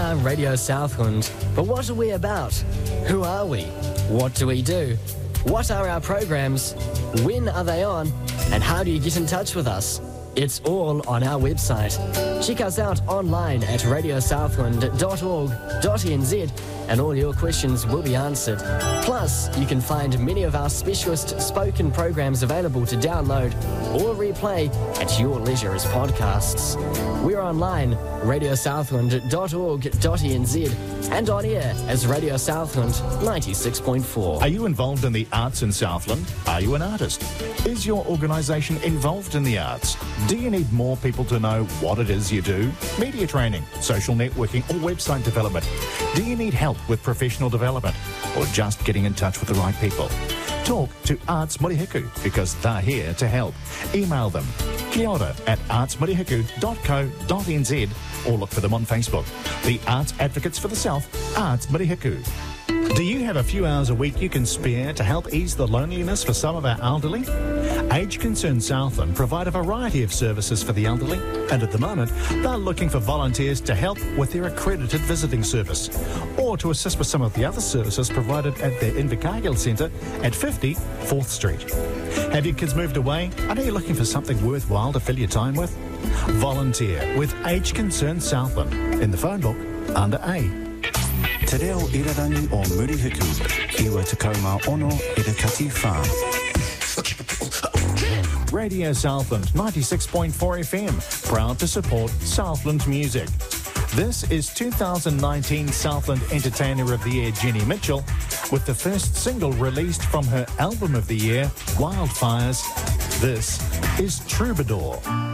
are Radio Southland, but what are we about? Who are we? What do we do? What are our programs? When are they on? And how do you get in touch with us? It's all on our website. Check us out online at radiosouthland.org.nz and all your questions will be answered. Plus, you can find many of our specialist spoken programs available to download or replay at your leisure as podcasts. We're online, radiosouthland.org.nz and on air as Radio Southland 96.4. Are you involved in the arts in Southland? Are you an artist? Is your organisation involved in the arts? Do you need more people to know what it is you do? Media training, social networking or website development? Do you need help with professional development or just getting in touch with the right people? Talk to Arts Murihiku because they're here to help. Email them kiora@artsmurihiku.co.nz or look for them on Facebook. The Arts Advocates for the South, Arts Murihiku. Do you have a few hours a week you can spare to help ease the loneliness for some of our elderly? Age Concerned Southland provide a variety of services for the elderly, and at the moment they're looking for volunteers to help with their accredited visiting service or to assist with some of the other services provided at their Invercargill Centre at 50 4th Street. Have your kids moved away? Are you looking for something worthwhile to fill your time with? Volunteer with Age Concerned Southland in the phone book under A. Te reo irarangi o Murihiku, iwa te kaumā ono i te kati whā. Radio Southland 96.4 FM, proud to support Southland music. This is 2019 Southland Entertainer of the Year Jenny Mitchell with the first single released from her album of the year, Wildfires. This is Troubadour.